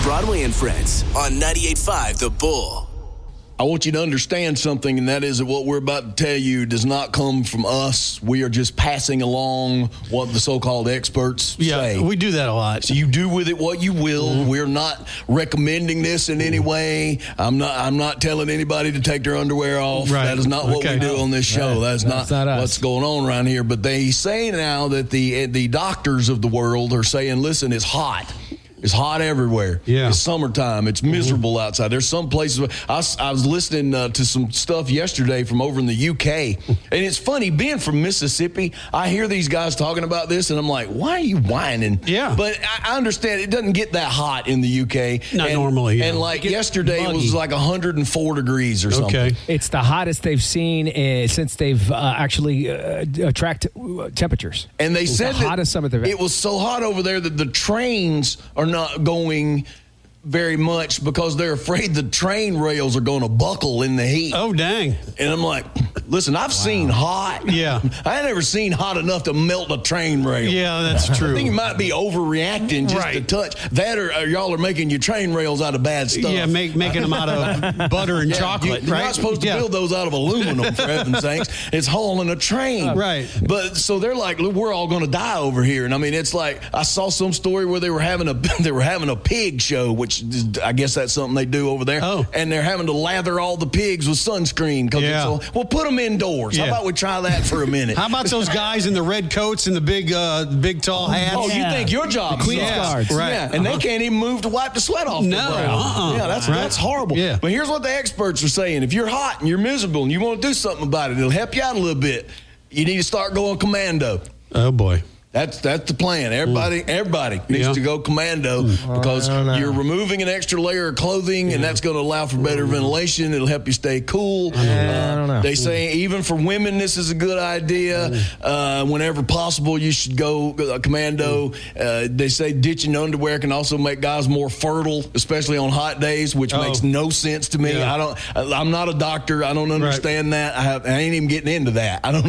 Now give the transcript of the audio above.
Broadway and Friends on 98.5 The Bull. I want you to understand something, and that is that what we're about to tell you does not come from us. We are just passing along what the so-called experts say. Yeah, we do that a lot. So you do with it what you will. Mm-hmm. We're not recommending this in any way. I'm not telling anybody to take their underwear off. Right. That is not what we do on this show. That's not what's going on around here. But they say now that the doctors of the world are saying, listen, it's hot. It's hot everywhere. Yeah. It's summertime. It's miserable outside. There's some places. I was listening to some stuff yesterday from over in the UK. And it's funny, being from Mississippi, I hear these guys talking about this, and I'm like, why are you whining? Yeah. But I understand it doesn't get that hot in the UK. Not normally, yeah. And like yesterday, it was like 104 degrees or something. Okay. It's the hottest they've seen since they've actually tracked temperatures. And they said the hottest summer they've had. It was so hot over there that the trains are not going very much because they're afraid the train rails are going to buckle in the heat. Oh, dang. And I'm like, listen, I've seen hot. Yeah. I ain't never seen hot enough to melt a train rail. Yeah, that's true. I think you might be overreacting just a touch. That or y'all are making your train rails out of bad stuff. Yeah, making them out of butter and chocolate, You're not supposed to build those out of aluminum, for heaven's sakes. It's hauling a train. Right. But so they're like, look, we're all going to die over here. And I mean, it's like, I saw some story where they were having a pig show, which I guess that's something they do over there. Oh. And they're having to lather all the pigs with sunscreen. Well, put them indoors. How about we try that for a minute? How about those guys in the red coats and the big tall hats? Oh, you think your job is Queen's Guards. Right. Yeah, and they can't even move to wipe the sweat off their brow. Yeah, that's horrible. Yeah. But here's what the experts are saying. If you're hot and you're miserable and you want to do something about it, it'll help you out a little bit. You need to start going commando. Oh, boy. That's the plan. Everybody needs to go commando because you're removing an extra layer of clothing, and that's going to allow for better ventilation. It'll help you stay cool. I don't know. They say even for women, this is a good idea. Whenever possible, you should go commando. They say ditching underwear can also make guys more fertile, especially on hot days, which makes no sense to me. I'm not a doctor. I don't understand that. I ain't even getting into that. I don't